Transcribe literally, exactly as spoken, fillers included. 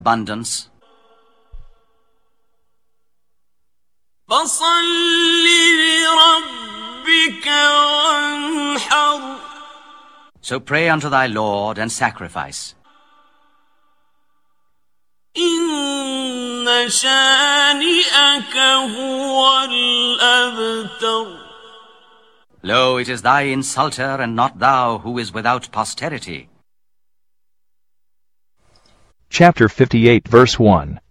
abundance. فَصَلِّ لِرَبِّكَ وَانْحَرْ. So pray unto thy Lord and sacrifice. إِنَّ شَانِئَكَ هُوَ الْأَبْتَرُ. Lo, it is thy insulter, and not thou, who is without posterity. Chapter fifty-eight, verse one.